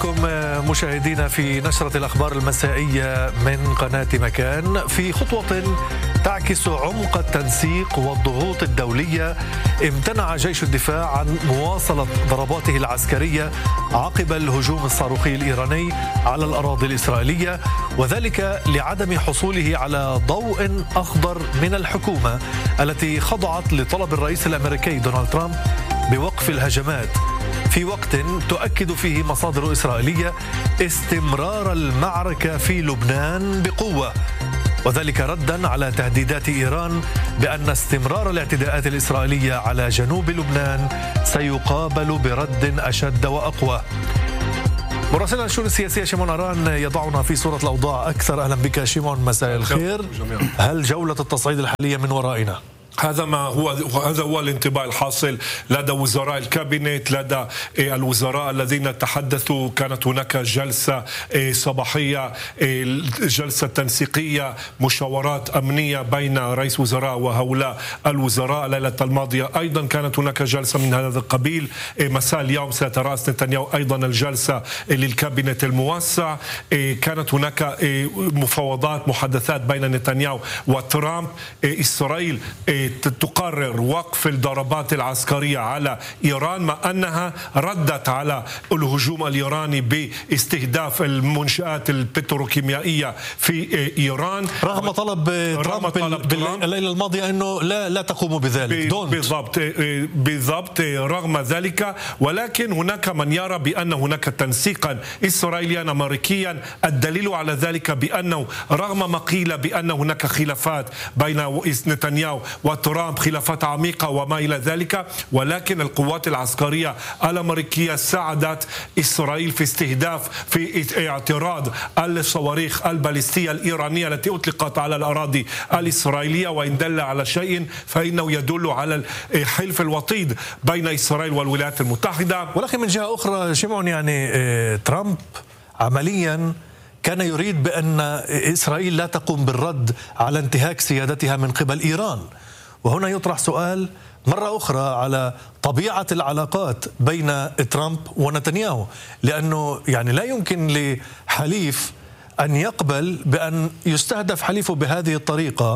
مشاهدينا في نشرة الأخبار المسائية من قناة مكان، في خطوة تعكس عمق التنسيق والضغوط الدولية، امتنع جيش الدفاع عن مواصلة ضرباته العسكرية عقب الهجوم الصاروخي الإيراني على الأراضي الإسرائيلية، وذلك لعدم حصوله على ضوء أخضر من الحكومة التي خضعت لطلب الرئيس الأمريكي دونالد ترامب بوقف الهجمات، في وقت تؤكد فيه مصادر إسرائيلية استمرار المعركة في لبنان بقوة، وذلك ردا على تهديدات إيران بأن استمرار الاعتداءات الإسرائيلية على جنوب لبنان سيقابل برد أشد وأقوى. مراسلنا الشؤون السياسية شيمون أران يضعنا في صورة الأوضاع أكثر. أهلا بك شيمون، مساء الخير. هل جولة التصعيد الحالية من ورائنا؟ هذا هو الانطباع الحاصل لدى وزراء الكابينت، لدى الوزراء الذين تحدثوا. كانت هناك جلسة صباحية، جلسة تنسيقية، مشاورات أمنية بين رئيس وزراء وهؤلاء الوزراء. الليلة الماضية أيضا كانت هناك جلسة من هذا القبيل. مساء اليوم سيترأس نتنياهو أيضا الجلسة للكابينت الموسع. كانت هناك مفاوضات، محادثات بين نتنياهو وترامب. إسرائيل تقرر وقف الضربات العسكرية على إيران، مع أنها ردت على الهجوم الإيراني باستهداف المنشآت البتروكيميائية في إيران، رغم طلب ترامب الليلة الماضية أنه لا تقوموا بذلك. بالضبط رغم ذلك. ولكن هناك من يرى بأن هناك تنسيقا إسرائيليا أمريكيا. الدليل على ذلك بأنه رغم ما قيل بأن هناك خلافات بين نتنياهو وترامب، خلافات عميقة وما إلى ذلك، ولكن القوات العسكرية الأمريكية ساعدت إسرائيل في استهداف، في اعتراض الصواريخ البالستية الإيرانية التي أطلقت على الأراضي الإسرائيلية. وإن دل على شيء فإنه يدل على الحلف الوطيد بين إسرائيل والولايات المتحدة. ولكن من جهة أخرى شيمون، يعني ترامب عمليا كان يريد بأن إسرائيل لا تقوم بالرد على انتهاك سيادتها من قبل إيران، وهنا يطرح سؤال مرة أخرى على طبيعة العلاقات بين ترامب ونتنياهو، لأنه يعني لا يمكن لحليف أن يقبل بأن يستهدف حليفه بهذه الطريقة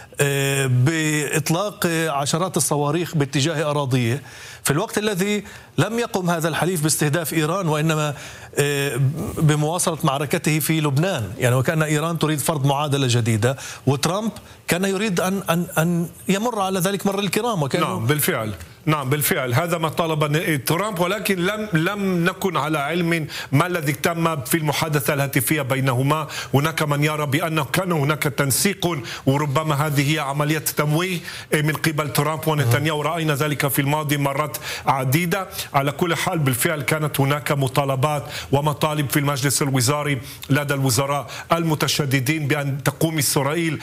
بإطلاق عشرات الصواريخ باتجاه أراضيه، في الوقت الذي لم يقم هذا الحليف باستهداف إيران، وإنما بمواصلة معركته في لبنان. يعني وكأن إيران تريد فرض معادلة جديدة، وترامب كان يريد أن يمر على ذلك مر الكرام. نعم بالفعل هذا ما طلب ترامب، ولكن لم نكن على علم ما الذي تم في المحادثة الهاتفية بينهما. هناك من يرى بأنه كان هناك تنسيق، وربما هذه هي عملية تمويه من قبل ترامب ونتنياهو. رأينا ذلك في الماضي مرات عديدة. على كل حال بالفعل كانت هناك مطالبات ومطالب في المجلس الوزاري لدى الوزراء المتشددين بأن تقوم إسرائيل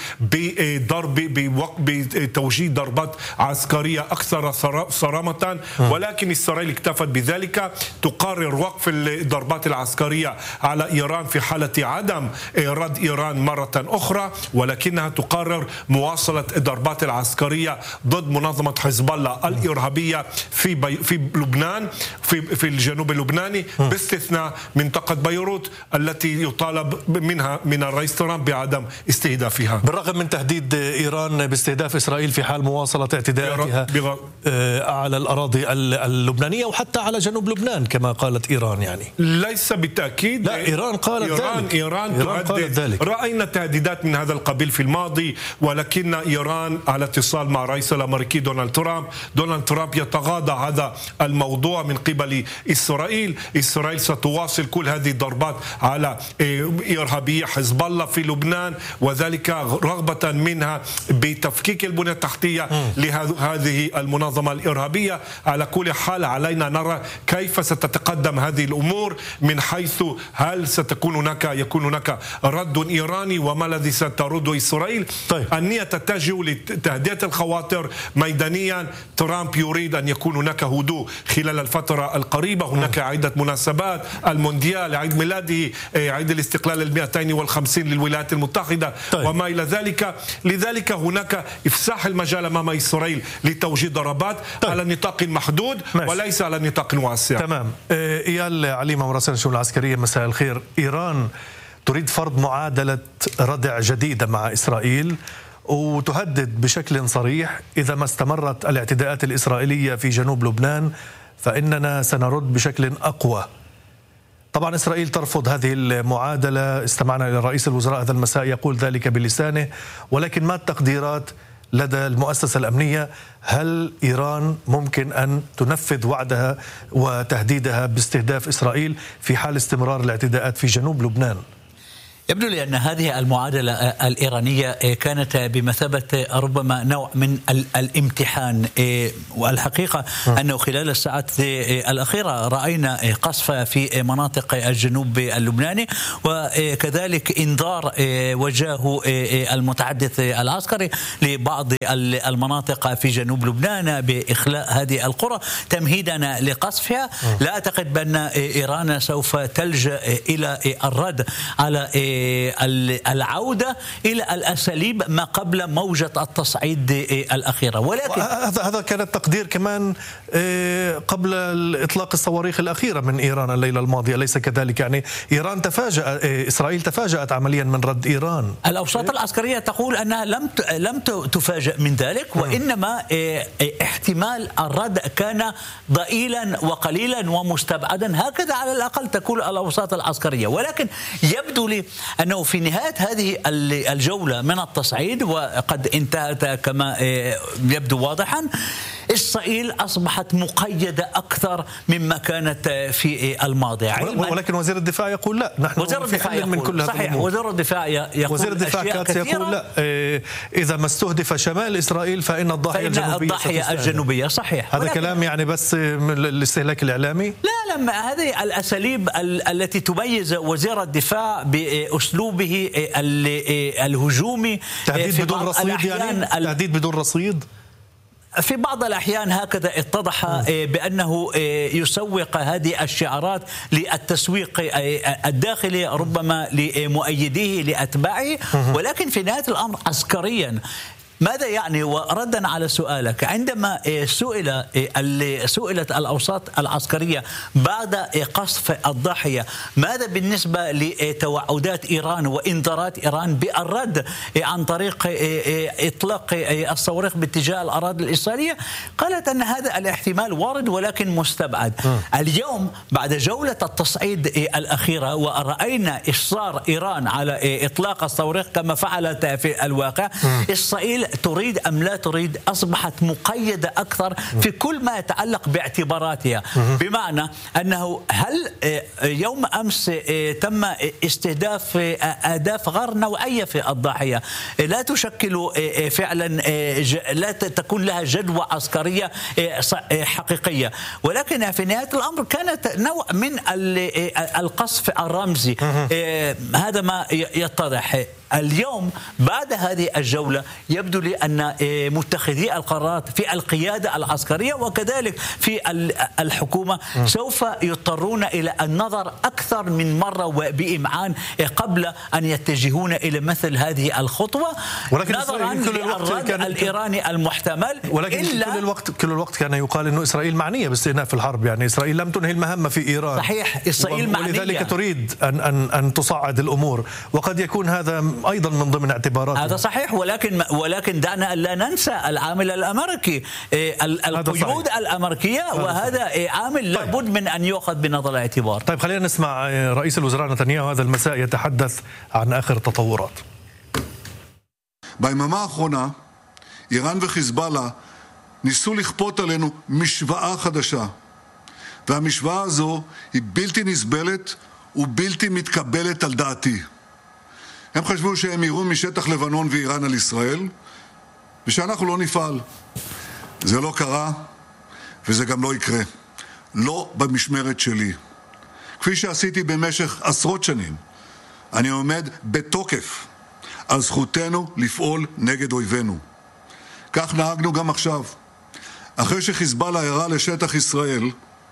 بتوجيه ضربات عسكرية أكثر صرامة، ولكن إسرائيل اكتفت بذلك. تقرر وقف الضربات العسكرية على إيران في حالة عدم رد إيران مرة أخرى، ولكنها تقرر مواصلة الضربات العسكرية ضد منظمة حزب الله الإرهابية في لبنان، في الجنوب اللبناني، باستثناء منطقة بيروت التي يطالب منها من الرئيس ترامب بعدم استهدافها، بالرغم من تهديد إيران باستهداف إسرائيل في حال مواصلة اعتداءاتها على الأراضي اللبنانية وحتى على جنوب لبنان كما قالت إيران. يعني ليس بالتأكيد، لا، إيران قالت ذلك. رأينا تهديدات من هذا القبيل في الماضي، ولكن إيران على اتصال مع الرئيس الأمريكي دونالد ترامب يتغاضى هذا الموضوع من قبل إسرائيل ستواصل كل هذه الضربات على إرهابية حزب الله في لبنان، وذلك رغبة منها بتفكيك البنية التحتية لهذه المنظمة الإرهابية. على كل حال علينا نرى كيف ستتقدم هذه الأمور، من حيث هل يكون هناك رد إيراني وما الذي سترد إسرائيل. النية تتجه لتهدئة الخواطر ميدانيا. ترامب يريد أن يكون هناك هدوء خلال الفترة القريبة. هناك عدة مناسبات المونديال، عيد ميلاده، عيد الاستقلال 250 للولايات المتحدة وما إلى ذلك. لذلك هناك إفساح المجال أمام إسرائيل لتوجيه ضربات على نطاق محدود وليس على نطاق واسع. تمام. إيال عليمة، مراسل الشؤون العسكرية، مساء الخير. إيران تريد فرض معادلة ردع جديدة مع إسرائيل وتهدد بشكل صريح إذا ما استمرت الاعتداءات الإسرائيلية في جنوب لبنان فإننا سنرد بشكل أقوى. طبعا إسرائيل ترفض هذه المعادلة، استمعنا إلى رئيس الوزراء هذا المساء يقول ذلك بلسانه، ولكن ما التقديرات لدى المؤسسة الأمنية؟ هل إيران ممكن أن تنفذ وعدها وتهديدها باستهداف إسرائيل في حال استمرار الاعتداءات في جنوب لبنان؟ يبدو لي أن هذه المعادلة الإيرانية كانت بمثابة ربما نوع من الامتحان، والحقيقة أنه خلال الساعات الأخيرة رأينا قصف في مناطق الجنوب اللبناني، وكذلك إنذار وجهه المتحدث العسكري لبعض المناطق في جنوب لبنان بإخلاء هذه القرى تمهيدا لقصفها. لا أعتقد بأن إيران سوف تلجأ إلى الرد على العودة إلى الأساليب ما قبل موجة التصعيد الأخيرة. ولكن هذا كان التقدير كمان قبل إطلاق الصواريخ الأخيرة من إيران الليلة الماضية، أليس كذلك؟ يعني إيران إسرائيل تفاجأت عمليا من رد إيران. الأوساط العسكرية تقول أنها لم تفاجأ من ذلك، وإنما احتمال الرد كان ضئيلا وقليلا ومستبعدا، هكذا على الأقل تقول الأوساط العسكرية. ولكن يبدو لي أنه في نهاية هذه الجولة من التصعيد، وقد انتهت كما يبدو واضحا، إسرائيل أصبحت مقيدة أكثر مما كانت في الماضي. ولكن وزير الدفاع يقول لا، نحن في حل من كل هذا. صحيح، وزير الدفاع يقول وزير الدفاع يقول لا، إذا ما استهدف شمال إسرائيل فإن الضاحية الجنوبية. صحيح، هذا كلام يعني بس الاستهلاك الإعلامي. لا، لما هذه الأساليب التي تميز وزير الدفاع بأسلوبه الهجومي، تهديد بدون رصيد، يعني تهديد بدون رصيد. في بعض الأحيان هكذا اتضح بأنه يسوق هذه الشعارات للتسويق الداخلي ربما لمؤيديه لأتباعه، ولكن في نهاية الأمر عسكريا ماذا يعني؟ وردا على سؤالك، عندما سئلت الأوساط العسكرية بعد قصف الضاحية ماذا بالنسبة لتوعدات إيران وإنذارات إيران بالرد عن طريق إطلاق الصواريخ باتجاه الأراضي الإسرائيلية، قالت أن هذا الاحتمال وارد ولكن مستبعد. اليوم بعد جولة التصعيد الأخيرة ورأينا إصرار إيران على إطلاق الصواريخ كما فعلت في الواقع، إسرائيل تريد أم لا تريد أصبحت مقيدة أكثر في كل ما يتعلق باعتباراتها. بمعنى أنه هل يوم أمس تم استهداف أهداف غير نوعية في الضاحية لا تشكل فعلا، لا تكون لها جدوى عسكرية حقيقية، ولكن في نهاية الأمر كانت نوع من القصف الرمزي. هذا ما يتضح اليوم بعد هذه الجولة. يبدو لي أن متخذي القرارات في القيادة العسكرية وكذلك في الحكومة سوف يضطرون إلى النظر أكثر من مرة وبإمعان قبل أن يتجهون إلى مثل هذه الخطوة، نظرا للرد الإيراني المحتمل. ولكن كل الوقت كان يقال أن إسرائيل معنية باستئناف الحرب، يعني إسرائيل لم تنهي المهمة في إيران. صحيح، إسرائيل معنية، ولذلك تريد أن تصعد الأمور، وقد يكون هذا أيضا من ضمن اعتبارات. هذا صحيح، ولكن دعنا لا ننسى العامل الأمريكي، القيود الأمريكية، وهذا عامل لابد من أن يؤخذ بنظر الاعتبار. طيب خلينا نسمع رئيس الوزراء نتنياهو هذا المساء يتحدث عن آخر التطورات. ביממה האחרונה איראן וחיזבאללה ניסו לכפות עלינו משוואה חדשה, והמשוואה הזו היא בלתי נסבלת ובלתי מתקבלת על דעתי. הם חשבו שהם יירו משטח לבנון ואיראן על ישראל, ושאנחנו לא נפעל. זה לא קרה, וזה גם לא יקרה. לא במשמרת שלי. כפי שעשיתי במשך עשרות שנים, אני עומד בתוקף על זכותנו לפעול נגד אויבינו. כך נהגנו גם עכשיו. אחרי שחיזבאללה ירה לשטח ישראל,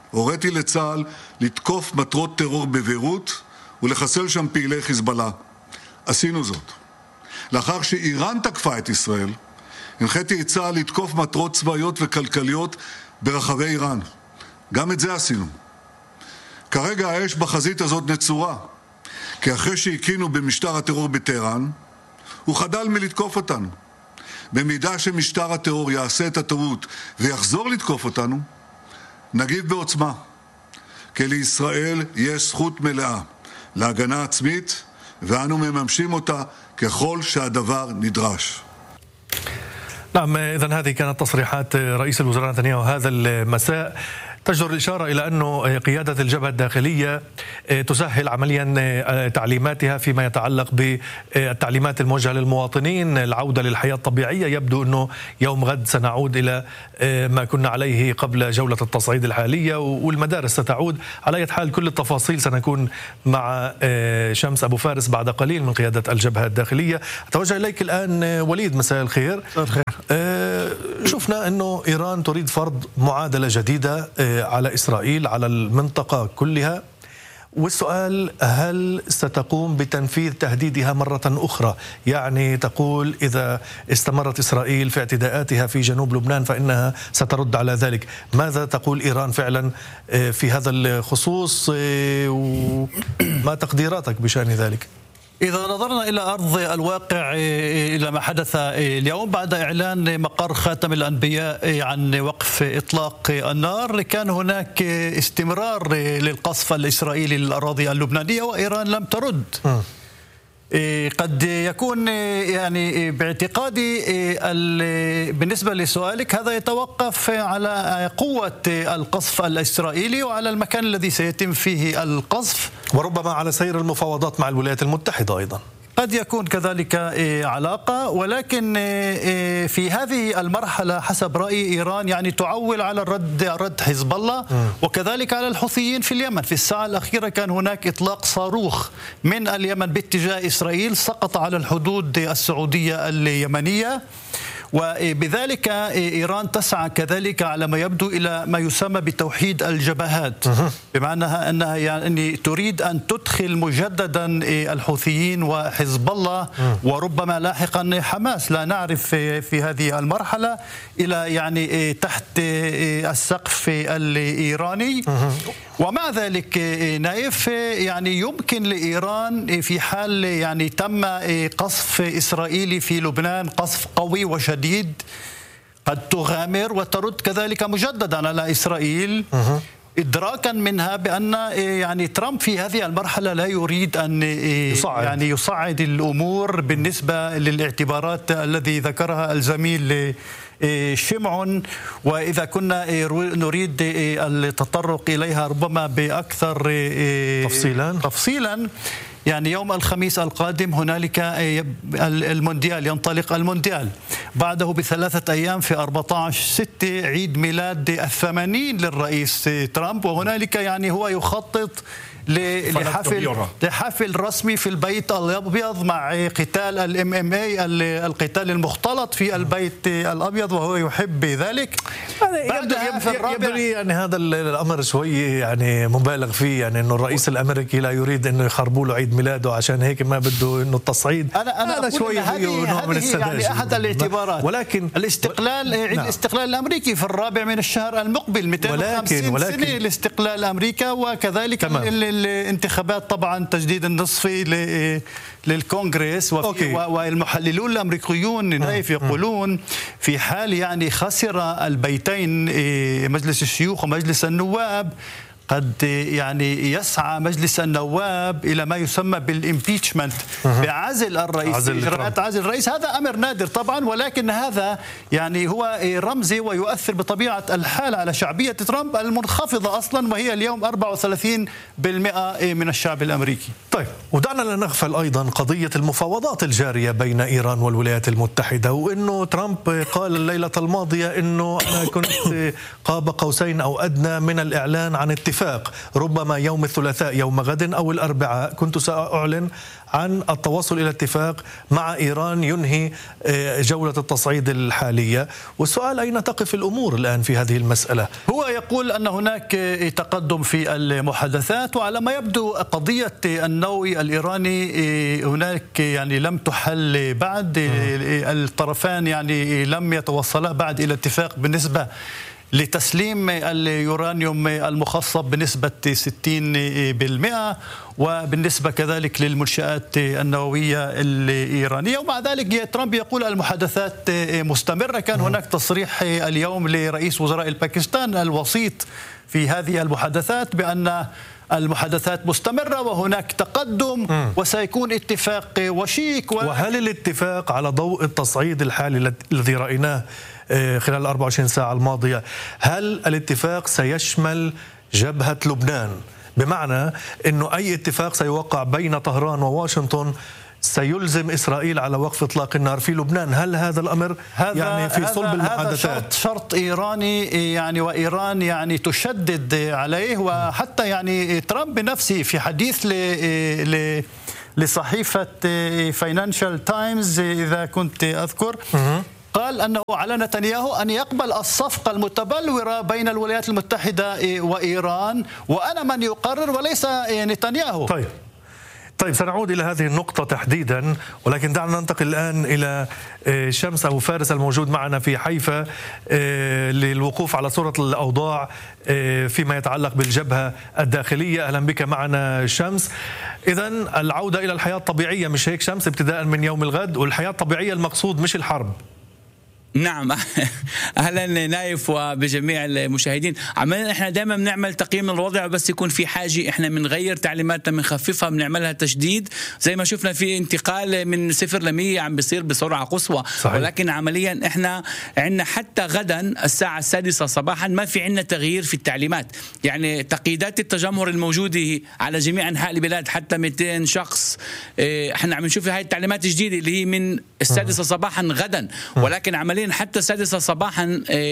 הוריתי לצה"ל לתקוף מטרות טרור בביירות ולחסל שם פעילי חיזבאללה. עשינו זאת. לאחר שאיראן תקפה את ישראל, הנחיתי את צה"ל לתקוף מטרות צבאיות וכלכליות ברחבי איראן. גם את זה עשינו. כרגע האש בחזית הזאת נצורה, כי אחרי שהקינו במשטר הטרור בטהרן, הוא חדל מלתקוף אותנו. במידה שמשטר הטרור יעשה את הטעות ויחזור לתקוף אותנו, נגיב בעוצמה. כי לישראל יש זכות מלאה להגנה עצמית, ואנו מממשים אותה ככל שהדבר נדרש. نعم، إذن هذه كانت تصريحات رئيس الوزراء نتنياهو هذا المساء تجدر الإشارة إلى أنه قيادة الجبهة الداخلية تسهل عمليا تعليماتها فيما يتعلق بالتعليمات الموجهة للمواطنين، العودة للحياة الطبيعية. يبدو أنه يوم غد سنعود إلى ما كنا عليه قبل جولة التصعيد الحالية، والمدارس ستعود. على أي حال كل التفاصيل سنكون مع شمس أبو فارس بعد قليل من قيادة الجبهة الداخلية. أتوجه إليك الآن وليد، مساء الخير. شفنا أنه إيران تريد فرض معادلة جديدة على إسرائيل، على المنطقة كلها، والسؤال هل ستقوم بتنفيذ تهديدها مرة أخرى؟ يعني تقول إذا استمرت إسرائيل في اعتداءاتها في جنوب لبنان فإنها سترد على ذلك. ماذا تقول إيران فعلا في هذا الخصوص، وما تقديراتك بشأن ذلك؟ إذا نظرنا إلى أرض الواقع، إلى ما حدث اليوم بعد إعلان مقر خاتم الأنبياء عن وقف إطلاق النار، كان هناك استمرار للقصف الإسرائيلي للأراضي اللبنانية وإيران لم ترد. قد يكون يعني باعتقادي بالنسبة لسؤالك هذا يتوقف على قوة القصف الإسرائيلي وعلى المكان الذي سيتم فيه القصف، وربما على سير المفاوضات مع الولايات المتحدة أيضا. قد يكون كذلك علاقة، ولكن في هذه المرحلة حسب رأي إيران يعني تعول على رد حزب الله وكذلك على الحوثيين في اليمن. في الساعة الأخيرة كان هناك إطلاق صاروخ من اليمن باتجاه إسرائيل سقط على الحدود السعودية اليمنية، وبذلك إيران تسعى كذلك على ما يبدو إلى ما يسمى بتوحيد الجبهات، بمعنى أنها يعني تريد أن تدخل مجددا الحوثيين وحزب الله وربما لاحقا حماس، لا نعرف في هذه المرحلة، إلى يعني تحت السقف الإيراني. ومع ذلك نايف يعني يمكن لإيران في حال يعني تم قصف إسرائيلي في لبنان قصف قوي وشديد قد تغامر وترد كذلك مجددا على إسرائيل، إدراكا منها بأن يعني ترامب في هذه المرحلة لا يريد أن يعني يصعد الأمور بالنسبة للاعتبارات الذي ذكرها الزميل شمعون، وإذا كنا نريد التطرق إليها ربما بأكثر تفصيلا يعني يوم الخميس القادم هنالك المونديال، ينطلق المونديال، بعده ب3 أيام في 14/6 عيد ميلاد 80 للرئيس ترامب، وهنالك يعني هو يخطط لحفل رسمي في البيت الأبيض مع قتال MMA القتال المختلط في البيت الأبيض، وهو يحب ذلك. يبدو لي يعني هذا الأمر شوي يعني مبالغ فيه، يعني إنه الرئيس الأمريكي لا يريد إنه يخربوا له عيد ميلاده عشان هيك ما بده إنه التصعيد. أنا شوي نوع من السذاجة، يعني أحد الاعتبارات، ولكن الاستقلال عيد الاستقلال الأمريكي في 4 من الشهر المقبل، 250 سنة لاستقلال أمريكا، وكذلك الانتخابات طبعا تجديد النصفي للكونغرس. والمحللون الأمريكيون نايف يقولون في حال يعني خسر البيتين مجلس الشيوخ ومجلس النواب قد يعني يسعى مجلس النواب إلى ما يسمى بالإمبيتشمنت، بعزل الرئيس، إجراءات عزل الرئيس. هذا أمر نادر طبعا، ولكن هذا يعني هو رمزي ويؤثر بطبيعة الحال على شعبية ترامب المنخفضة أصلا، وهي اليوم 34% من الشعب الأمريكي. طيب، ودعنا لا نغفل أيضا قضية المفاوضات الجارية بين إيران والولايات المتحدة، وأنه ترامب قال الليلة الماضية أنه أنا كنت قاب قوسين أو أدنى من الإعلان عن اتفاق اتفاق ربما يوم الثلاثاء يوم غد أو الأربعاء كنت سأعلن عن التوصل إلى اتفاق مع إيران ينهي جولة التصعيد الحالية. والسؤال أين تقف الأمور الآن في هذه المسألة؟ هو يقول أن هناك تقدم في المحادثات، وعلى ما يبدو قضية النووي الإيراني هناك يعني لم تحل بعد. الطرفان يعني لم يتوصلا بعد إلى اتفاق بالنسبة لتسليم اليورانيوم المخصب بنسبة 60%، وبالنسبة كذلك للمنشآت النووية الإيرانية. ومع ذلك ترامب يقول المحادثات مستمرة. كان هناك تصريح اليوم لرئيس وزراء الباكستان الوسيط في هذه المحادثات بأن المحادثات مستمرة وهناك تقدم وسيكون اتفاق وشيك. وهل الاتفاق على ضوء التصعيد الحالي الذي رأيناه خلال 24 ساعة الماضية، هل الاتفاق سيشمل جبهة لبنان؟ بمعنى أنه أي اتفاق سيوقع بين طهران وواشنطن سيلزم إسرائيل على وقف إطلاق النار في لبنان. هل هذا الأمر يعني في صلب المحادثات؟ هذا شرط إيراني يعني، وإيران يعني تشدد عليه. وحتى يعني ترامب نفسه في حديث لصحيفة فاينانشال تايمز إذا كنت أذكر قال أنه على نتنياهو أن يقبل الصفقة المتبلورة بين الولايات المتحدة وإيران، وأنا من يقرر وليس نتنياهو. طيب سنعود إلى هذه النقطة تحديدا، ولكن دعنا ننتقل الآن إلى شمس أبو فارس الموجود معنا في حيفا للوقوف على صورة الأوضاع فيما يتعلق بالجبهة الداخلية. أهلا بك معنا شمس. إذن العودة إلى الحياة الطبيعية، مش هيك شمس، ابتداء من يوم الغد، والحياة الطبيعية المقصود مش الحرب. نعم، اهلا نايف وبجميع المشاهدين. عملنا احنا دائما بنعمل تقييم الوضع، بس يكون في حاجه احنا بنغير تعليماتنا، بنخففها، بنعملها تشديد. زي ما شفنا في انتقال من 0 ل 100 عم بيصير بسرعه قصوى. صحيح. ولكن عمليا احنا عندنا حتى غدا الساعه 6 صباحا ما في عندنا تغيير في التعليمات. يعني تقييدات التجمهر الموجوده على جميع انحاء البلاد حتى 200 شخص، احنا عم نشوف هاي التعليمات الجديده اللي هي من 6 صباحا غدا. ولكن عمليا حتى 6 صباحا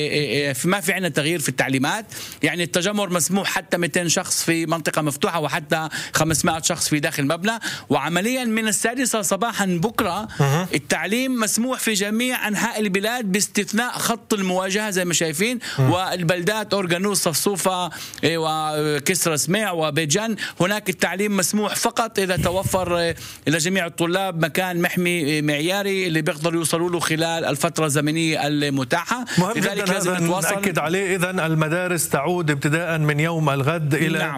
ما في عندنا تغيير في التعليمات. يعني التجمهر مسموح حتى 200 شخص في منطقة مفتوحة، وحتى 500 شخص في داخل المبنى. وعمليا من 6 صباحا بكرة التعليم مسموح في جميع أنحاء البلاد باستثناء خط المواجهة زي ما شايفين، والبلدات أورغانوس، صفصوفة وكسرى سميع وبيجان هناك التعليم مسموح فقط إذا توفر لجميع الطلاب مكان محمي معياري اللي بيقدروا يوصلوا له خلال الفترة الزمنية المتاحة. مهم جدا هذا نأكد عليه. إذن المدارس تعود ابتداء من يوم الغد إلى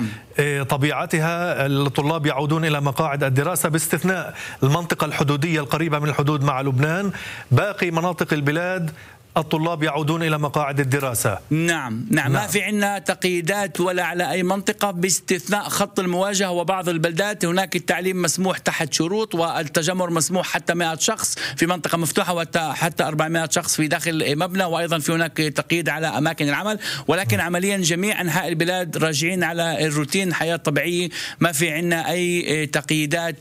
طبيعتها. الطلاب يعودون إلى مقاعد الدراسة باستثناء المنطقة الحدودية القريبة من الحدود مع لبنان. باقي مناطق البلاد الطلاب يعودون إلى مقاعد الدراسة. نعم. ما في عندنا تقييدات ولا على أي منطقة باستثناء خط المواجهة وبعض البلدات. هناك التعليم مسموح تحت شروط، والتجمهر مسموح حتى 100 شخص في منطقة مفتوحة، وحتى 400 شخص في داخل مبنى، وأيضا في هناك تقييد على أماكن العمل. ولكن عمليا جميع أنحاء البلاد راجعين على الروتين، حياة طبيعية، ما في عندنا أي تقييدات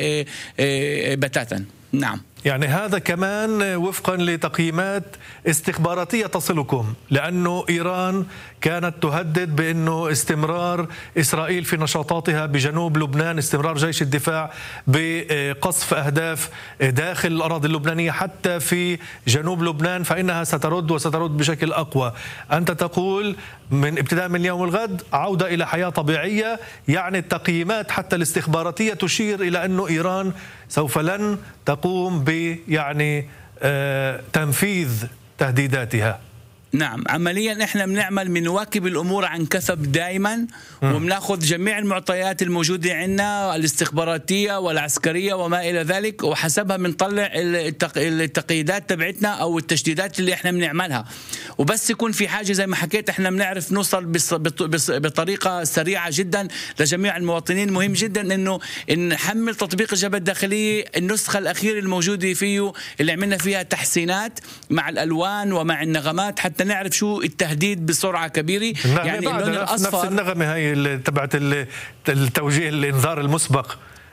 بتاتا. نعم. يعني هذا كمان وفقا لتقييمات استخباراتية تصلكم، لأنه إيران كانت تهدد بأنه استمرار إسرائيل في نشاطاتها بجنوب لبنان، استمرار جيش الدفاع بقصف أهداف داخل الأراضي اللبنانية حتى في جنوب لبنان، فإنها سترد وسترد بشكل أقوى. أنت تقول من ابتداء من يوم الغد عودة إلى حياة طبيعية، يعني التقييمات حتى الاستخباراتية تشير إلى أنه إيران سوف لن تقوم يعني تنفيذ تهديداتها. نعم، عمليا احنا بنعمل بنواكب الامور عن كثب دائما، وبناخذ جميع المعطيات الموجوده عندنا الاستخباراتيه والعسكريه وما الى ذلك، وحسبها بنطلع التقييدات تبعتنا او التشديدات اللي احنا بنعملها. وبس يكون في حاجه زي ما حكيت احنا بنعرف نوصل بطريقه سريعه جدا لجميع المواطنين. مهم جدا انه نحمل تطبيق الجبهه الداخليه النسخه الاخيره الموجوده فيه اللي عملنا فيها تحسينات مع الالوان ومع النغمات حتى نعرف شو التهديد بسرعه كبيره. يعني اللون الاصفر نفس النغمه هي تبعت التوجيه الانذار المسبق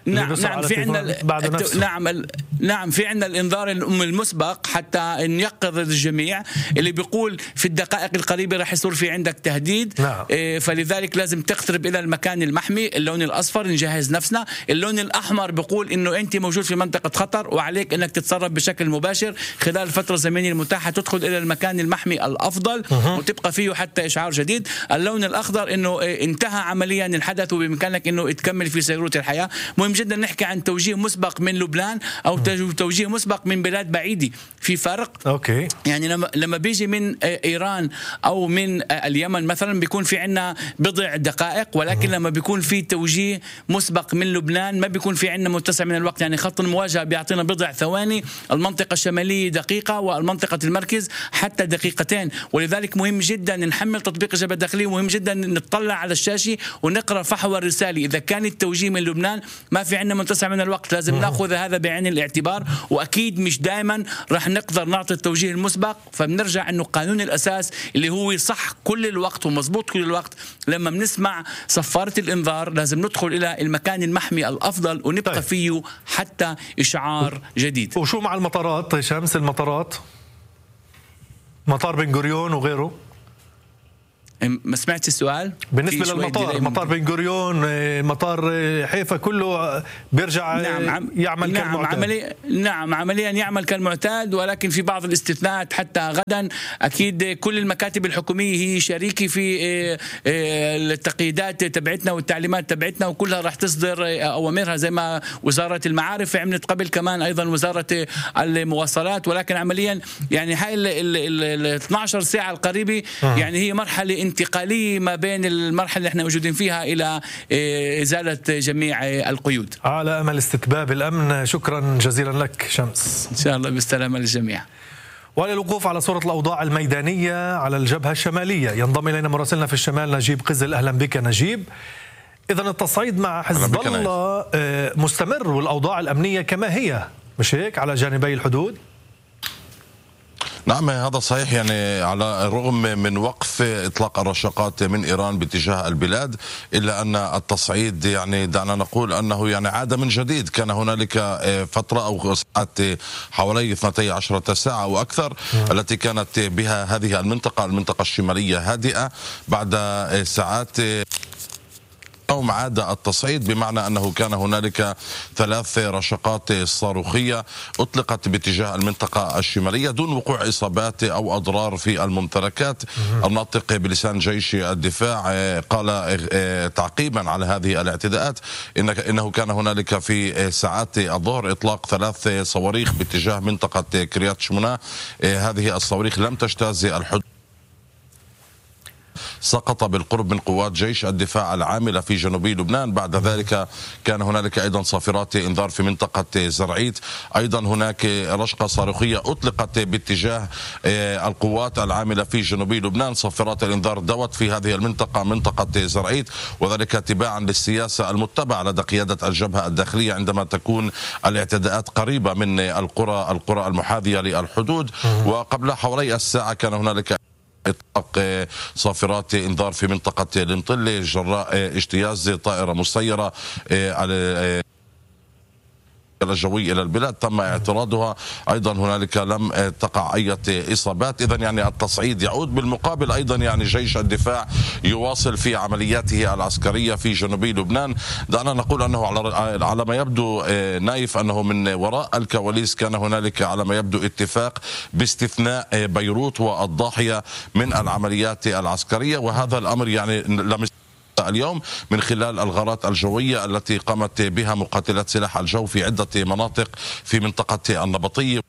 نعم في عندنا نعم في عندنا الانذار المسبق حتى نيقظ الجميع اللي بيقول في الدقائق القريبه راح يصير في عندك تهديد. نعم. فلذلك لازم تقترب الى المكان المحمي. اللون الاصفر نجهز نفسنا. اللون الاحمر بيقول انه انت موجود في منطقه خطر وعليك انك تتصرف بشكل مباشر خلال الفتره الزمنيه المتاحه، تدخل الى المكان المحمي الافضل وتبقى فيه حتى اشعار جديد. اللون الاخضر انه انتهى عمليا الحدث وبامكانك انه تكمل في سيروره الحياه. مهم جدا نحكي عن توجيه مسبق من لبنان او توجيه مسبق من بلاد بعيده، في فرق. اوكي. يعني لما بيجي من ايران او من اليمن مثلا بيكون في عندنا بضع دقائق، ولكن لما بيكون في توجيه مسبق من لبنان ما بيكون في عندنا متسع من الوقت. يعني خط المواجهه بيعطينا بضع ثواني، المنطقه الشماليه دقيقه، والمنطقه المركز حتى دقيقتين. ولذلك مهم جدا نحمل تطبيق الجبهه الداخليه، ومهم جدا نطلع على الشاشه ونقرا فحوى الرساله. اذا كان التوجيه من لبنان ما في عندنا متسع من الوقت، لازم ناخذ هذا بعين الاعتبار. واكيد مش دائما راح نقدر نعطي التوجيه المسبق، فبنرجع انه قانون الاساس اللي هو صح كل الوقت ومضبوط كل الوقت، لما بنسمع صفاره الانذار لازم ندخل الى المكان المحمي الافضل ونبقى فيه حتى اشعار جديد. وشو مع المطارات شمس؟ المطارات مطار بن غوريون وغيره، ما سمعت السؤال؟ بالنسبة للمطار، مطار بن غوريون، مطار حيفا، كله بيرجع يعمل كالمعتاد. عمليا يعمل كالمعتاد، ولكن في بعض الاستثناءات. حتى غدا أكيد كل المكاتب الحكومية هي شريكة في التقييدات تبعتنا والتعليمات تبعتنا، وكلها راح تصدر أوامرها زي ما وزارة المعارف عملت قبل، كمان أيضا وزارة المواصلات. ولكن عمليا يعني هاي ال 12 ساعة القريبة يعني هي مرحلة انتقالية ما بين المرحلة اللي احنا موجودين فيها إلى إزالة جميع القيود. على أمل استتباب الأمن. شكرا جزيلا لك شمس. إن شاء الله بالسلامة للجميع. وللوقوف على صورة الأوضاع الميدانية على الجبهة الشمالية ينضم إلينا مراسلنا في الشمال نجيب قزل. أهلا بك نجيب. إذن التصعيد مع حزب الله مستمر والأوضاع الأمنية كما هي، مش هيك، على جانبي الحدود؟ نعم هذا صحيح. يعني على الرغم من وقف إطلاق الرشقات من إيران باتجاه البلاد، إلا أن التصعيد يعني دعنا نقول أنه يعني عاد من جديد. كان هنالك فترة أو ساعات حوالي 12 ساعة أو أكثر التي كانت بها هذه المنطقة الشمالية هادئة. بعد ساعات اليوم عاد التصعيد، بمعنى أنه كان هنالك 3 رشقات صاروخية أطلقت باتجاه المنطقة الشمالية دون وقوع إصابات أو أضرار في الممتلكات. الناطق بلسان جيش الدفاع قال تعقيبا على هذه الاعتداءات إنه كان هنالك في ساعات الظهر إطلاق 3 صواريخ باتجاه منطقة كريات شمونة. هذه الصواريخ لم تجتاز الحدود، سقط بالقرب من قوات جيش الدفاع العاملة في جنوبي لبنان. بعد ذلك كان هنالك أيضا صافرات إنذار في منطقة زرعيت. أيضا هناك رشقة صاروخية أطلقت باتجاه القوات العاملة في جنوبي لبنان. صافرات الإنذار دوت في هذه المنطقة، منطقة زرعيت، وذلك تباعا للسياسة المتبعة لدى قيادة الجبهة الداخلية عندما تكون الاعتداءات قريبة من القرى المحاذية للحدود. وقبل حوالي الساعة كان هنالك إطلاق صافرات إنذار في منطقة الانطلة جراء اجتياز طائرة مسيرة على الجوي إلى البلاد، تم اعتراضها. أيضا هنالك لم تقع أي إصابات. إذن يعني التصعيد يعود. بالمقابل أيضا يعني جيش الدفاع يواصل في عملياته العسكرية في جنوبي لبنان. دعنا نقول أنه على ما يبدو نايف أنه من وراء الكواليس كان هنالك على ما يبدو اتفاق باستثناء بيروت والضاحية من العمليات العسكرية، وهذا الأمر يعني لم اليوم من خلال الغارات الجوية التي قامت بها مقاتلات سلاح الجو في عدة مناطق في منطقة النبطية.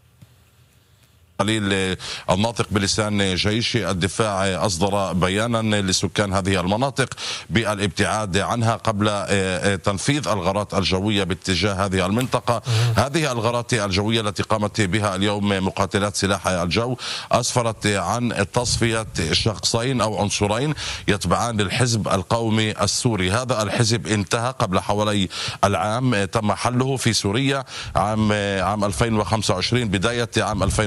الناطق بلسان جيش الدفاع أصدر بيانا لسكان هذه المناطق بالابتعاد عنها قبل تنفيذ الغارات الجوية باتجاه هذه المنطقة. هذه الغارات الجوية التي قامت بها اليوم مقاتلات سلاح الجو أسفرت عن تصفية شخصين أو عنصرين يتبعان للحزب القومي السوري. هذا الحزب انتهى قبل حوالي العام، تم حله في سوريا عام 2025، بداية عام 2025.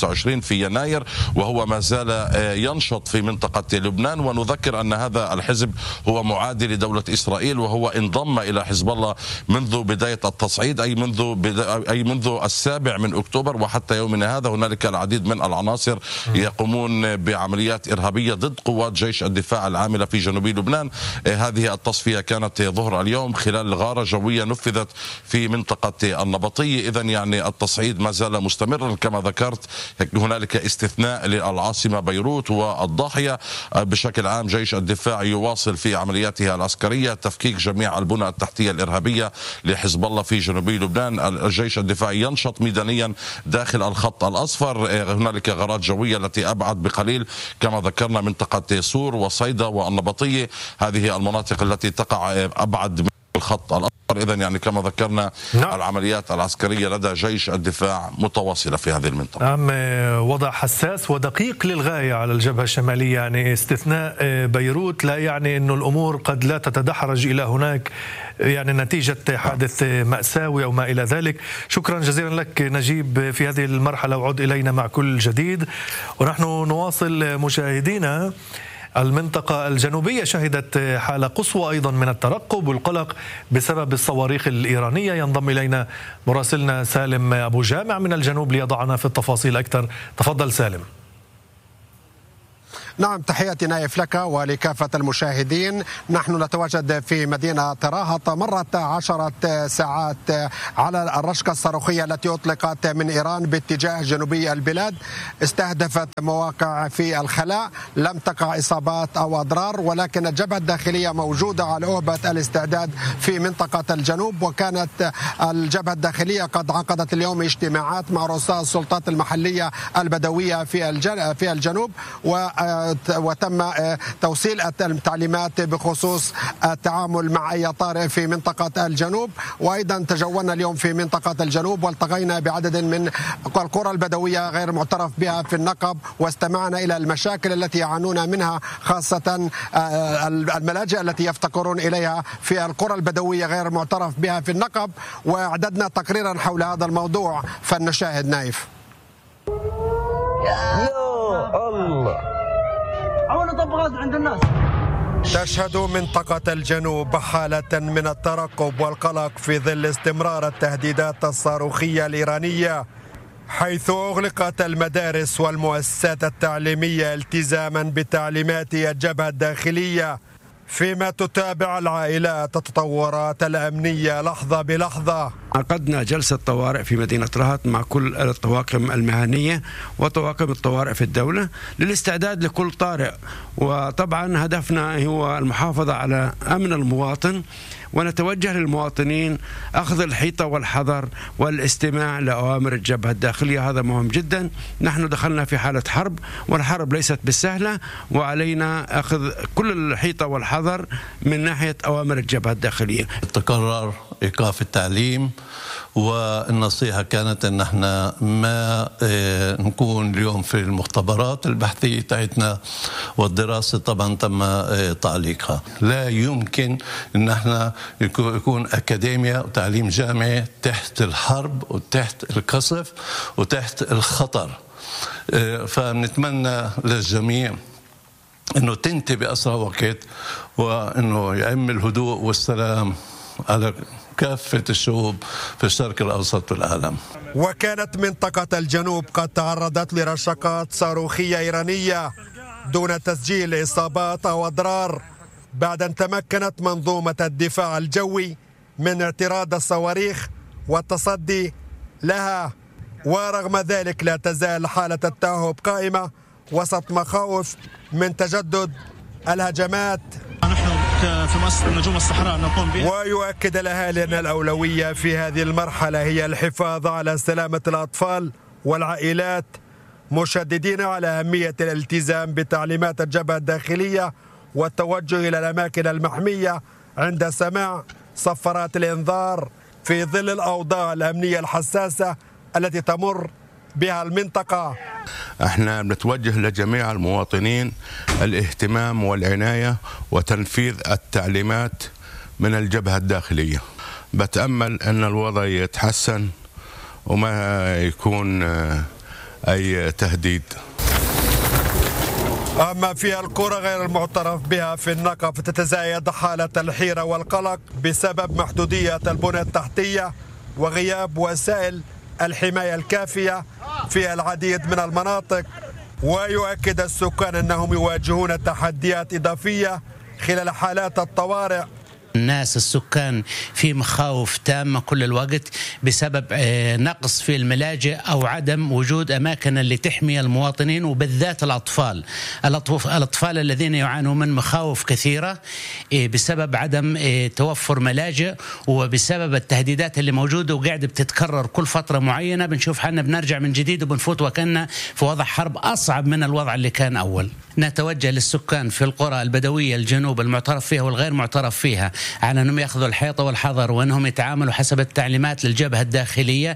25 في يناير، وهو ما زال ينشط في منطقة لبنان. ونذكر أن هذا الحزب هو معادي لدولة إسرائيل، وهو انضم إلى حزب الله منذ بداية التصعيد، أي منذ 7 أكتوبر، وحتى يومنا هذا هنالك العديد من العناصر يقومون بعمليات إرهابية ضد قوات جيش الدفاع العاملة في جنوب لبنان. هذه التصفية كانت ظهر اليوم خلال غارة جوية نفذت في منطقة النبطية. إذن يعني التصعيد ما زال مستمرا كما ذكرت. هنالك استثناء للعاصمة بيروت والضاحية. بشكل عام جيش الدفاع يواصل في عملياته العسكرية تفكيك جميع البنى التحتية الإرهابية لحزب الله في جنوب لبنان. الجيش الدفاعي ينشط ميدانيا داخل الخط الأصفر. هنالك غارات جوية التي أبعد بقليل كما ذكرنا منطقة سور وصيدا والنبطية، هذه المناطق التي تقع أبعد من الخط الأصفر. إذن يعني كما ذكرنا العمليات العسكرية لدى جيش الدفاع متواصلة في هذه المنطقة. نعم، وضع حساس ودقيق للغاية على الجبهة الشمالية. يعني استثناء بيروت لا يعني أن الأمور قد لا تتدحرج إلى هناك يعني نتيجة حادث مأساوي أو ما إلى ذلك. شكرا جزيلا لك نجيب في هذه المرحلة، وعد إلينا مع كل جديد. ونحن نواصل مشاهدينا. المنطقة الجنوبية شهدت حالة قصوى أيضا من الترقب والقلق بسبب الصواريخ الإيرانية. ينضم إلينا مراسلنا سالم أبو جامع من الجنوب ليضعنا في التفاصيل أكثر. تفضل سالم. نعم، تحياتي نايف لك ولكافة المشاهدين. نحن نتواجد في مدينة راهط. مرت 10 ساعات على الرشقة الصاروخية التي أطلقت من إيران باتجاه جنوبي البلاد، استهدفت مواقع في الخلاء. لم تقع إصابات أو أضرار، ولكن الجبهة الداخلية موجودة على أهبة الاستعداد في منطقة الجنوب. وكانت الجبهة الداخلية قد عقدت اليوم اجتماعات مع رؤساء السلطات المحلية البدوية في الجنوب، وتم توصيل التعليمات بخصوص التعامل مع أي طارئ في منطقة الجنوب. وأيضا تجولنا اليوم في منطقة الجنوب والتقينا بعدد من القرى البدوية غير معترف بها في النقب، واستمعنا إلى المشاكل التي يعانون منها، خاصة الملاجئ التي يفتقرون إليها في القرى البدوية غير معترف بها في النقب. وأعددنا تقريرا حول هذا الموضوع، فلنشاهد نايف. يا الله، عند الناس. تشهد منطقة الجنوب حالة من الترقب والقلق في ظل استمرار التهديدات الصاروخية الإيرانية، حيث أغلقت المدارس والمؤسسات التعليمية التزاما بتعليمات الجبهة الداخلية، فيما تتابع العائلات التطورات الأمنية لحظة بلحظة. عقدنا جلسة طوارئ في مدينة رهط مع كل الطواقم المهنية وطواقم الطوارئ في الدولة للاستعداد لكل طارئ. وطبعا هدفنا هو المحافظة على أمن المواطن، ونتوجه للمواطنين أخذ الحيطة والحذر والاستماع لأوامر الجبهة الداخلية. هذا مهم جدا. نحن دخلنا في حالة حرب، والحرب ليست بالسهلة، وعلينا أخذ كل الحيطة والحذر من ناحية أوامر الجبهة الداخلية. تقرر إيقاف التعليم، والنصيحة كانت أن احنا ما نكون اليوم في المختبرات البحثية تاعتنا، والدراسة طبعا تم تعليقها. لا يمكن أن احنا يكون أكاديميا وتعليم جامعي تحت الحرب وتحت القصف وتحت الخطر. فنتمنى للجميع أنه تنتهي بأسرع وقت، وأنه يعم الهدوء والسلام على كافة الشعوب في الشرق الأوسط والعالم. وكانت منطقة الجنوب قد تعرضت لرشقات صاروخية إيرانية دون تسجيل إصابات أو أضرار، بعد أن تمكنت منظومة الدفاع الجوي من اعتراض الصواريخ والتصدي لها. ورغم ذلك لا تزال حالة التأهب قائمة وسط مخاوف من تجدد الهجمات. في مؤسسة نجوم الصحراء نقوم بها. ويؤكد الأهالي أن الأولوية في هذه المرحلة هي الحفاظ على سلامة الأطفال والعائلات، مشددين على أهمية الالتزام بتعليمات الجبهة الداخلية والتوجه إلى الأماكن المحمية عند سماع صفارات الإنذار في ظل الأوضاع الأمنية الحساسة التي تمر بها المنطقة. احنا بنتوجه لجميع المواطنين الاهتمام والعناية وتنفيذ التعليمات من الجبهة الداخلية. بتأمل أن الوضع يتحسن وما يكون أي تهديد. أما في القرى غير المعترف بها في النقب تتزايد حالة الحيرة والقلق بسبب محدودية البنى التحتية وغياب وسائل الحماية الكافية في العديد من المناطق. ويؤكد السكان أنهم يواجهون تحديات إضافية خلال حالات الطوارئ. الناس السكان في مخاوف تامة كل الوقت بسبب نقص في الملاجئ أو عدم وجود أماكن اللي تحمي المواطنين وبالذات الأطفال الذين يعانون من مخاوف كثيرة بسبب عدم توفر ملاجئ وبسبب التهديدات اللي موجودة وقاعدة بتتكرر كل فترة معينة. بنشوف حالنا بنرجع من جديد وبنفوت وكأننا في وضع حرب أصعب من الوضع اللي كان أول. نتوجه للسكان في القرى البدوية الجنوب المعترف فيها والغير معترف فيها على أنهم يأخذوا الحيطة والحذر وأنهم يتعاملوا حسب التعليمات للجبهة الداخلية.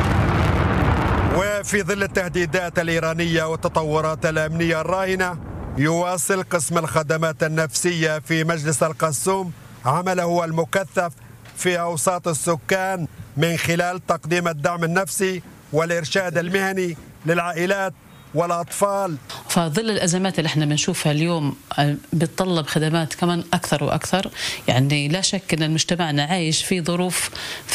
وفي ظل التهديدات الإيرانية والتطورات الأمنية الراهنة، يواصل قسم الخدمات النفسية في مجلس القسوم عمله المكثف في أوساط السكان من خلال تقديم الدعم النفسي والإرشاد المهني للعائلات والأطفال. فظل الأزمات اللي احنا بنشوفها اليوم بتطلب خدمات كمان أكثر وأكثر. يعني لا شك أن مجتمعنا عايش في ظروف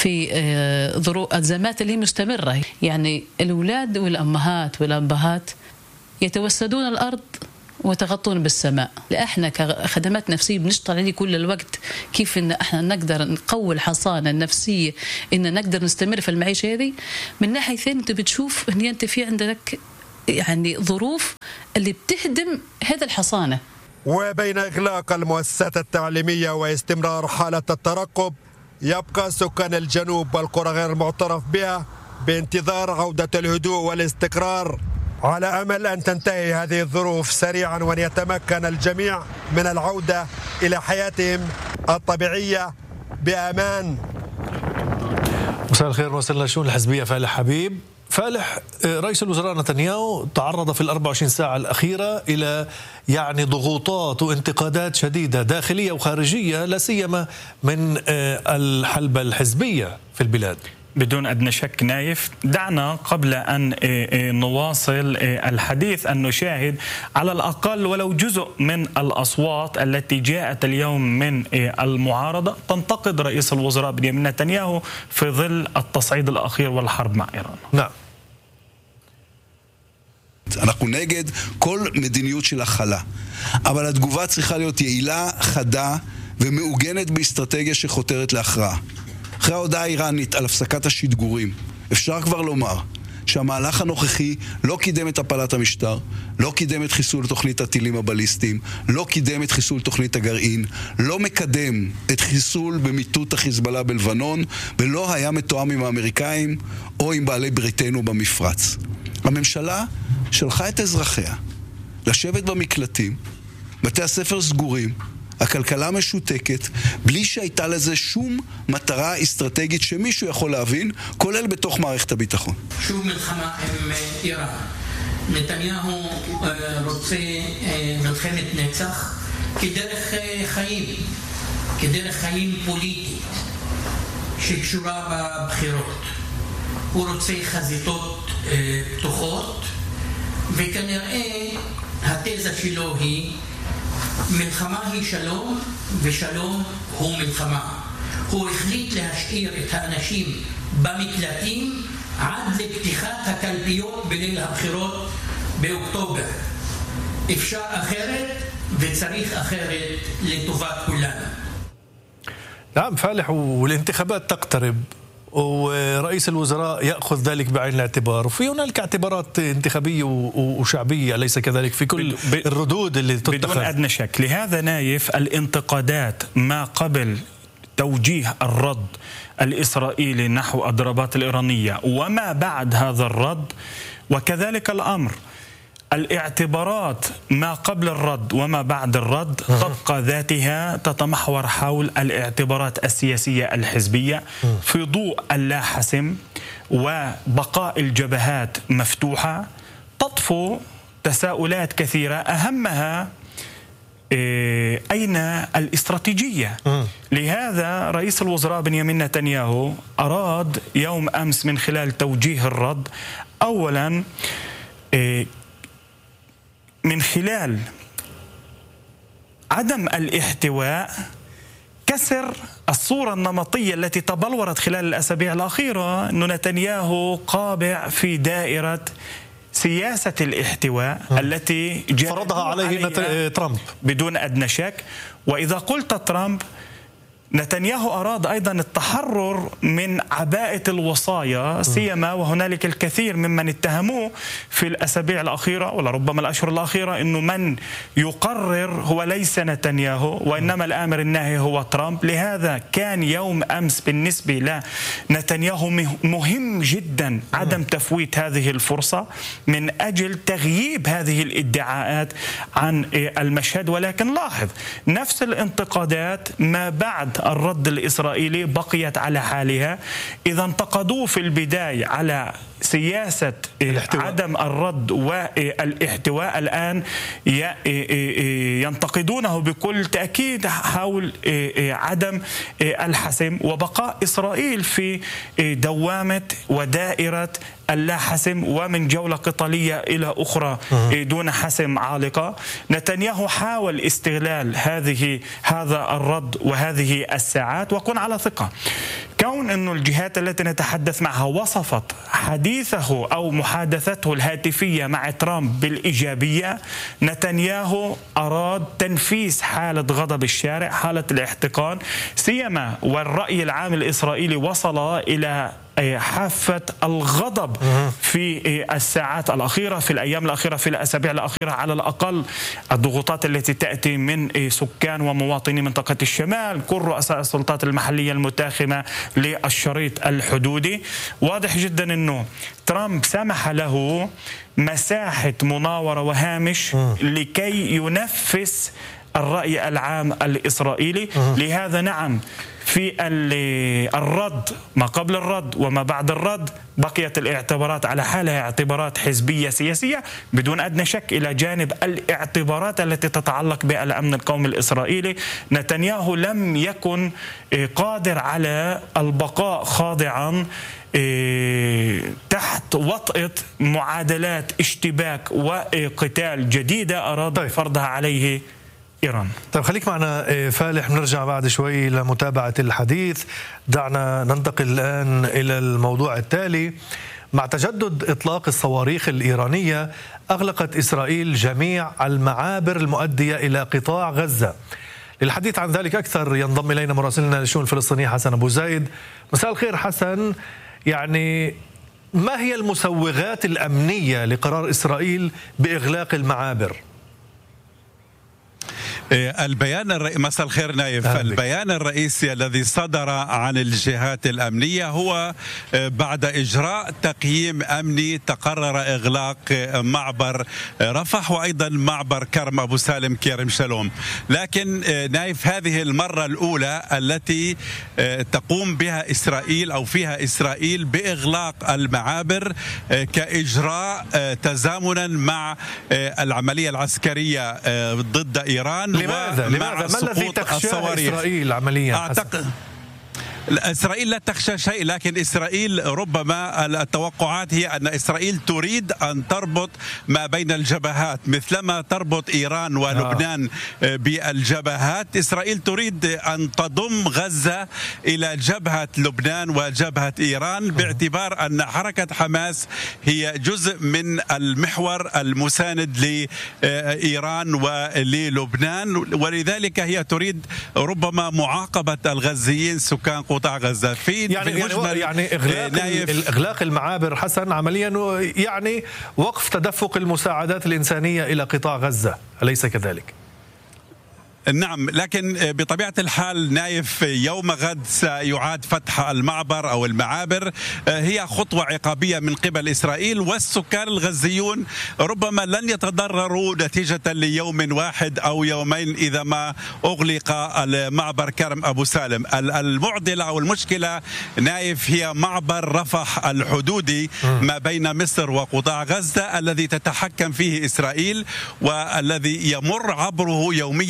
أزمات اللي مستمرة. يعني الأولاد والأمهات والأبهات يتوسدون الأرض وتغطون بالسماء. احنا كخدمات نفسيه بنشتغل عليه كل الوقت كيف ان احنا نقدر نقوي الحصانه النفسيه ان نقدر نستمر في المعيشه هذه. من ناحيه ثانيه انت بتشوف ان انت في عندك يعني ظروف اللي بتهدم هذا الحصانة. وبين إغلاق المؤسسات التعليمية واستمرار حالة الترقب، يبقى سكان الجنوب والقرى غير المعترف بها بانتظار عودة الهدوء والاستقرار، على أمل أن تنتهي هذه الظروف سريعا وأن يتمكن الجميع من العودة إلى حياتهم الطبيعية بأمان. مساء الخير وسهلا. الشؤون الحزبية فالح حبيب. فالح، رئيس الوزراء نتنياهو تعرض في 24 ساعة الأخيرة إلى ضغوطات وانتقادات شديدة داخلية وخارجية، لا سيما من الحلبة الحزبية في البلاد. بدون أدنى شك نايف، دعنا قبل أن نواصل الحديث أن نشاهد على الأقل ولو جزء من الأصوات التي جاءت اليوم من المعارضة تنتقد رئيس الوزراء بنيامين نتنياهو في ظل التصعيد الأخير والحرب מע איראן. نعم. אנחנו נגד כל מדיניות של הכלה, אבל התגובה צריכה להיות יעילה, חדה ומעוגנת באסטרטגיה שחותרת להכרעה. אחרי ההודעה האיראנית על הפסקת השדגורים, אפשר כבר לומר שהמהלך הנוכחי לא קידם את הפלת המשטר, לא קידם את חיסול תוכנית הטילים הבליסטיים, לא קידם את חיסול תוכנית הגרעין, לא מקדם את חיסול במיטוט החיזבאללה בלבנון, ולא היה מתואם עם האמריקאים או עם בעלי בריתנו במפרץ. הממשלה שלחה את אזרחיה לשבת במקלטים, בתי הספר סגורים, הכלכלה משותקת, בלי שהייתה לזה שום מטרה אסטרטגית שמישהו יכול להבין, כולל בתוך מערכת הביטחון. שוב מלחמה עם איראן. נתניהו רוצה מלחמת נצח כדרך חיים פוליטית שקשורה בבחירות. הוא רוצה חזיתות פתוחות, וכנראה התזה שלו היא מלחמה היא שלום, ושלום הוא מלחמה. הוא החליט להשאיר את האנשים במקלטים עד לפתיחת הקלפיות בליל הבחירות באוקטובר. אפשר אחרת וצריך אחרת לטובת כולנו. نعم فالح، والانتخابات تقترب ورئيس الوزراء يأخذ ذلك بعين الاعتبار، وفي هنالك اعتبارات انتخابية وشعبية أليس كذلك في كل الردود اللي تتخذ؟ بدون أدنى شك. لهذا نايف الانتقادات ما قبل توجيه الرد الإسرائيلي نحو الضربات الإيرانية وما بعد هذا الرد، وكذلك الأمر الاعتبارات ما قبل الرد وما بعد الرد تبقى ذاتها تتمحور حول الاعتبارات السياسية الحزبية في ضوء اللا حسم وبقاء الجبهات مفتوحة. تطفو تساؤلات كثيرة أهمها أين الاستراتيجية؟ لهذا رئيس الوزراء بنيامين نتنياهو أراد يوم أمس من خلال توجيه الرد أولا من خلال عدم الاحتواء كسر الصورة النمطية التي تبلورت خلال الأسابيع الأخيرة، أن نتنياهو قابع في دائرة سياسة الاحتواء التي فرضها عليه ترامب بدون أدنى شك. وإذا قلت ترامب، نتنياهو أراد أيضا التحرر من عباءة الوصايا، سيما وهنالك الكثير ممن اتهموه في الأسابيع الأخيرة ولربما الأشهر الأخيرة أنه من يقرر هو ليس نتنياهو وإنما الآمر الناهي هو ترامب. لهذا كان يوم أمس بالنسبة لنتنياهو مهم جدا عدم تفويت هذه الفرصة من أجل تغييب هذه الادعاءات عن المشهد. ولكن لاحظ نفس الانتقادات ما بعد الرد الإسرائيلي بقيت على حالها. إذا انتقدوه في البداية على سياسة عدم الرد والاحتواء، الآن ينتقدونه بكل تأكيد حول عدم الحسم وبقاء إسرائيل في دوامة ودائرة اللا حسم ومن جولة قتالية إلى أخرى دون حسم عالقة. نتنياهو حاول استغلال هذا الرد وهذه الساعات، وكن على ثقة كون أن الجهات التي نتحدث معها وصفت حديثه أو محادثته الهاتفية مع ترامب بالإيجابية، نتنياهو أراد تنفيس حالة غضب الشارع، حالة الاحتقان، سيما والرأي العام الإسرائيلي وصل إلى حافة الغضب في الساعات الأخيرة، في الأيام الأخيرة، في الأسابيع الأخيرة، على الأقل الضغوطات التي تأتي من سكان ومواطني منطقة الشمال، كل رؤساء السلطات المحلية المتاخمة للشريط الحدودي. واضح جدا أنه ترامب سمح له مساحة مناورة وهامش لكي ينفس الرأي العام الإسرائيلي. لهذا نعم، في الرد، ما قبل الرد وما بعد الرد، بقيت الاعتبارات على حالها، اعتبارات حزبية سياسية بدون أدنى شك، إلى جانب الاعتبارات التي تتعلق بالأمن القومي الإسرائيلي. نتنياهو لم يكن قادر على البقاء خاضعا تحت وطأة معادلات اشتباك وقتال جديدة أراد فرضها عليه إيران. طيب خليك معنا فالح، نرجع بعد شوي لمتابعة الحديث. دعنا ننتقل الآن إلى الموضوع التالي. مع تجدد إطلاق الصواريخ الإيرانية أغلقت إسرائيل جميع المعابر المؤدية إلى قطاع غزة. للحديث عن ذلك أكثر ينضم إلينا مراسلنا للشؤون الفلسطينية حسن أبو زايد. مساء الخير حسن. يعني ما هي المسوغات الأمنية لقرار إسرائيل بإغلاق المعابر؟ مساء الخير نايف. البيان الرئيسي الذي صدر عن الجهات الأمنية هو بعد إجراء تقييم أمني تقرر إغلاق معبر رفح وأيضا معبر كرم أبو سالم كرم شلوم. لكن نايف، هذه المرة الأولى التي تقوم بها إسرائيل أو فيها إسرائيل بإغلاق المعابر كإجراء تزامنا مع العملية العسكرية ضد إيران. لماذا ما الذي تخشى إسرائيل عمليا؟ إسرائيل لا تخشى شيء، لكن إسرائيل ربما التوقعات هي أن إسرائيل تريد أن تربط ما بين الجبهات مثلما تربط إيران ولبنان بالجبهات. إسرائيل تريد أن تضم غزة إلى جبهة لبنان وجبهة إيران، باعتبار أن حركة حماس هي جزء من المحور المساند لإيران وللبنان، ولذلك هي تريد ربما معاقبة الغزيين سكان قطاع غزة. في يعني إغلاق المعابر حسن عمليا يعني وقف تدفق المساعدات الإنسانية إلى قطاع غزة، أليس كذلك؟ نعم، لكن بطبيعة الحال نايف يوم غد سيعاد فتح المعبر أو المعابر. هي خطوة عقابية من قبل إسرائيل، والسكان الغزيون ربما لن يتضرروا نتيجة ليوم واحد أو يومين إذا ما أغلق المعبر كرم أبو سالم. المعضلة أو المشكلة نايف هي معبر رفح الحدودي ما بين مصر وقطاع غزة الذي تتحكم فيه إسرائيل، والذي يمر عبره يوميا نحو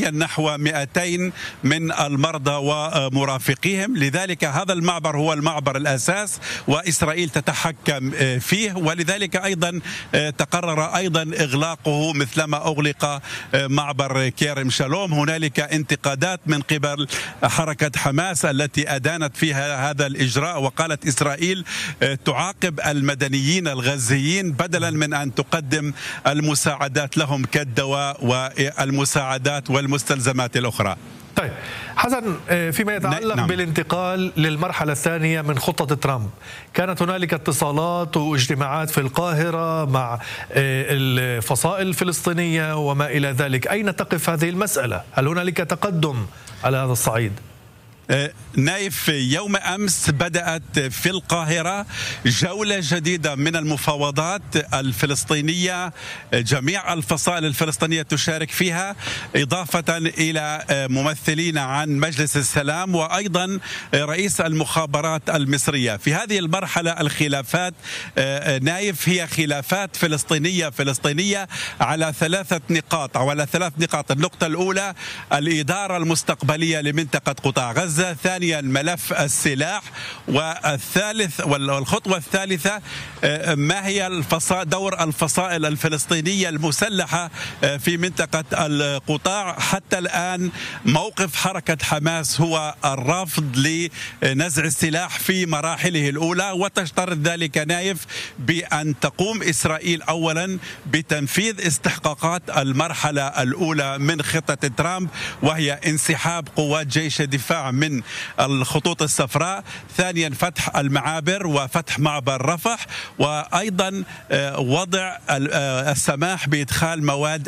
نحو 200 من المرضى ومرافقيهم. لذلك هذا المعبر هو المعبر الأساس وإسرائيل تتحكم فيه، ولذلك أيضا تقرر أيضا إغلاقه مثلما أغلق معبر كرم شلوم. هنالك انتقادات من قبل حركة حماس التي أدانت فيها هذا الإجراء، وقالت إسرائيل تعاقب المدنيين الغزيين بدلا من أن تقدم المساعدات لهم كالدواء والمساعدات والمستلزمات الأخرى. طيب حسن، فيما يتعلق بالانتقال للمرحلة الثانية من خطة ترامب، كانت هنالك اتصالات واجتماعات في القاهرة مع الفصائل الفلسطينية وما إلى ذلك. أين تقف هذه المسألة؟ هل هنالك تقدم على هذا الصعيد؟ نايف، يوم أمس بدأت في القاهرة جولة جديدة من المفاوضات الفلسطينية، جميع الفصائل الفلسطينية تشارك فيها، إضافة إلى ممثلين عن مجلس السلام وأيضا رئيس المخابرات المصرية. في هذه المرحلة الخلافات نايف هي خلافات فلسطينية على 3 نقاط أو على 3 نقاط. النقطة الأولى الإدارة المستقبلية لمنطقة قطاع غزة، ثانيا ملف السلاح، والخطوة الثالثة ما هي دور الفصائل الفلسطينية المسلحة في منطقة القطاع. حتى الآن موقف حركة حماس هو الرفض لنزع السلاح في مراحله الأولى، وتشترط ذلك نايف بأن تقوم إسرائيل أولا بتنفيذ استحقاقات المرحلة الأولى من خطة ترامب، وهي انسحاب قوات جيش الدفاع من الخطوط الصفراء، ثانيا فتح المعابر وفتح معبر رفح، وأيضا وضع السماح بإدخال مواد